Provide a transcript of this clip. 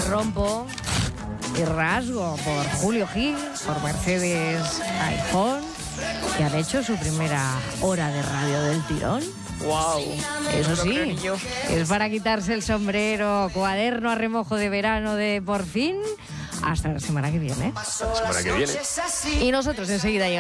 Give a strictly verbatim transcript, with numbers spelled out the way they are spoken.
rompo y rasgo por Julio Gil, por Mercedes iPhone, que han hecho su primera hora de radio del tirón. ¡Wow! Eso No lo sí, creo ni yo. es para quitarse el sombrero, cuaderno a remojo de verano de Por Fin. Hasta la semana que viene. La semana que viene. Y nosotros enseguida llegamos.